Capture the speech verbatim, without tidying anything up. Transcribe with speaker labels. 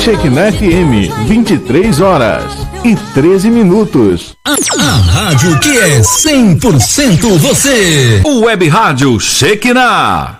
Speaker 1: Shekinah F M, vinte e três horas e treze minutos.
Speaker 2: A, a rádio que é cem por cento você.
Speaker 3: O Web Rádio Shekinah.